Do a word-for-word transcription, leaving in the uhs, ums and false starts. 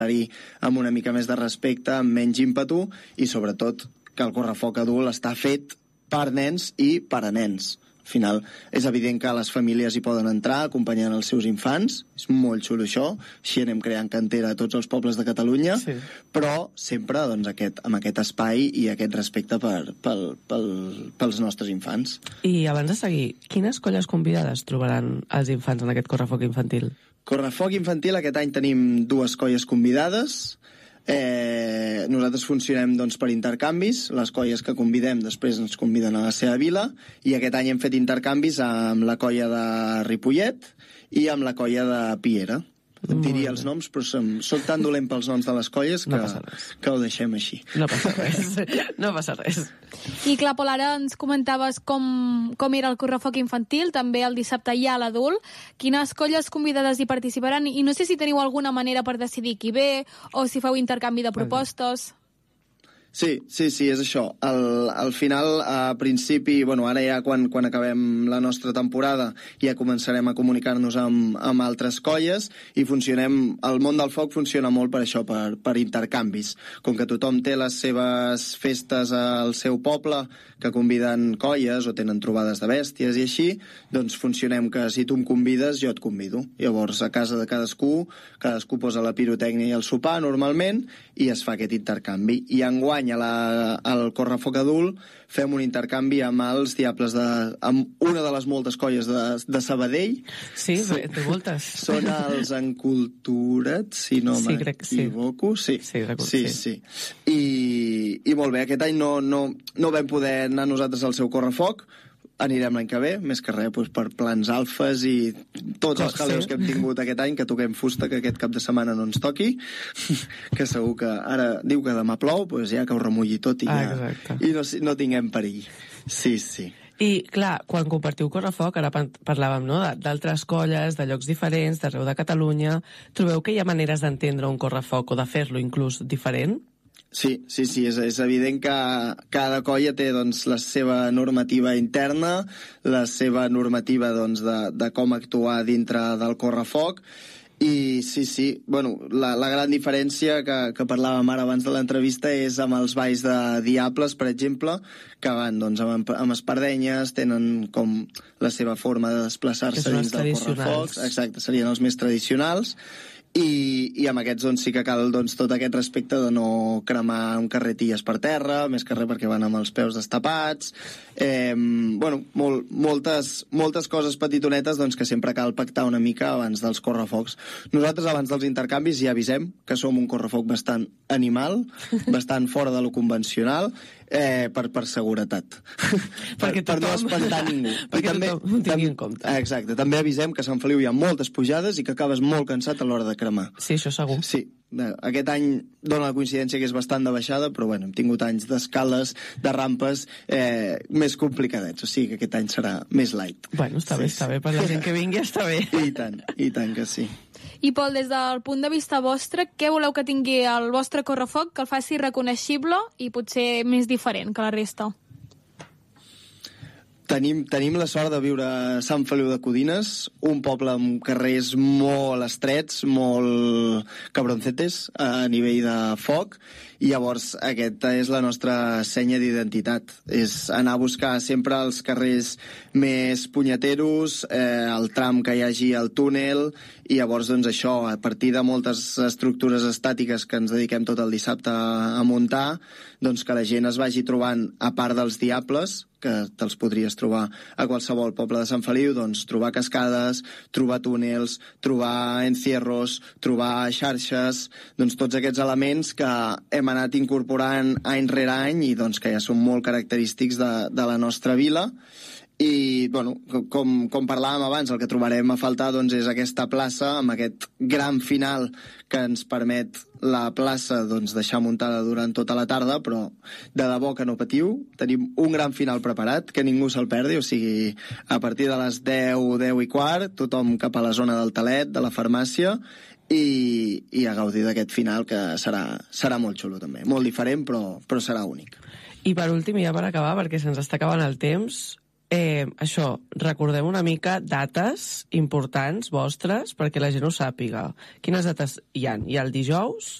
amb una mica més de respecte, amb menys ímpetu, i sobretot que el correfoc adult està fet per nens i per a nens. Al final és evident que les famílies hi poden entrar acompanyant els seus infants, és molt xulo això, així anem creant cantera a tots els pobles de Catalunya, sí. Però sempre doncs, aquest, amb aquest espai i aquest respecte per, pel, pel, pels nostres infants. I abans de seguir, quines colles convidades trobaran els infants en aquest correfoc infantil? Correfoc infantil, aquest any tenim dues colles convidades. Eh, nosaltres funcionem doncs, per intercanvis. Les colles que convidem després ens conviden a la seva vila, i aquest any hem fet intercanvis amb la colla de Ripollet i amb la colla de Piera. Et diria els noms, però som, soc tan dolent pels noms de les colles que, no que ho deixem així. No passa res, no passa res. I clar, Pol, ara ens comentaves com, com era el correfoc infantil, també el dissabte hi ha l'adult. Quines colles convidades hi participaran? I no sé si teniu alguna manera per decidir qui ve, o si feu intercanvi de propostes. Sí, sí, sí, és això. Al, al final, a principi, bueno, ara ja quan, quan acabem la nostra temporada ja començarem a comunicar-nos amb, amb altres colles i funcionem, el món del foc funciona molt per això, per, per intercanvis. Com que tothom té les seves festes al seu poble, que conviden colles o tenen trobades de bèsties i així, doncs funcionem que si tu em convides, jo et convido. Llavors, a casa de cadascú, cadascú posa la pirotècnia i el sopar, normalment, i es fa aquest intercanvi. I enguany, a la, al correfoc adult, fem un intercanvi amb els Diables de... amb una de les moltes colles de, de Sabadell. Sí, sí, té moltes. Són els Enculturats, si no sí, m'equivoco. Sí, sí, sí, sí, sí. I, I molt bé, aquest any no, no, no vam poder anar nosaltres al seu correfoc, anirem l'any que ve, més que res doncs, per plans alfes i tots els jaleos sí. que hem tingut aquest any, que toquem fusta, que aquest cap de setmana no ens toqui, que segur que ara diu que demà plou, doncs ja que ho remulli tot i, ja, ah, i no, no tinguem perill. Sí, sí. I, clar, quan compartiu correfoc, ara parlàvem no, d'altres colles, de llocs diferents, d'arreu de Catalunya, trobeu que hi ha maneres d'entendre un correfoc o de fer-lo inclús diferent? Sí, sí, sí, és, és evident que cada colla té doncs, la seva normativa interna, la seva normativa doncs, de, de com actuar dintre del correfoc, i sí, sí, bueno, la, la gran diferència que, que parlàvem ara abans de l'entrevista és amb els balls de Diables, per exemple, que van doncs, amb, amb espardenyes, tenen com la seva forma de desplaçar-se dins del correfoc. Exacte, serien els més tradicionals. I, i amb aquests doncs, sí que cal doncs, tot aquest respecte de no cremar un carretilles per terra, més que res perquè van amb els peus destapats. Eh, bueno, molt, moltes, moltes coses petitonetes doncs, que sempre cal pactar una mica abans dels correfocs. Nosaltres abans dels intercanvis ja avisem que som un correfoc bastant animal, bastant fora de lo convencional, eh, per, per seguretat. per, tothom... per no espantar ningú. perquè també, tothom ho tingui en compte. Exacte, també avisem que a Sant Feliu hi ha moltes pujades i que acabes molt cansat a l'hora de cremar. Sí, això segur. Sí, aquest any dona la coincidència que és bastant de baixada, però bueno, hem tingut anys d'escales, de rampes eh, més complicadets, o sigui que aquest any serà més light. Bueno, està sí, bé, està bé, per la gent que vingui està bé. I tant, i tant que sí. I Pol, des del punt de vista vostre, què voleu que tingui el vostre correfoc que el faci reconeixible i potser més diferent que la resta? Tenim, tenim la sort de viure a Sant Feliu de Codines, un poble amb carrers molt estrets, molt cabroncetes a nivell de foc, i llavors aquesta és la nostra senya d'identitat. És anar a buscar sempre els carrers més punyeteros, eh, el tram que hi hagi al túnel, i llavors doncs això, a partir de moltes estructures estàtiques que ens dediquem tot el dissabte a muntar, doncs que la gent es vagi trobant, a part dels Diables, que te'ls podries trobar a qualsevol poble de Sant Feliu, doncs trobar cascades, trobar túnels, trobar encierros, trobar xarxes, doncs tots aquests elements que hem anat incorporant any rere any i doncs que ja són molt característics de, de la nostra vila. I, bueno, com, com parlàvem abans, el que trobarem a faltar doncs, és aquesta plaça, amb aquest gran final que ens permet la plaça doncs, deixar muntada durant tota la tarda, però de debò que no patiu, tenim un gran final preparat, que ningú se'l perdi, o sigui, a partir de les deu, deu i quart, tothom cap a la zona del Talet, de la farmàcia, i, i a gaudir d'aquest final, que serà, serà molt xulo també, molt diferent, però, però serà únic. I per últim, ja per acabar, perquè se'ns està acabant el temps, eh, això, recordem una mica dates importants vostres perquè la gent ho sàpiga. Quines dates hi ha? Hi ha el dijous,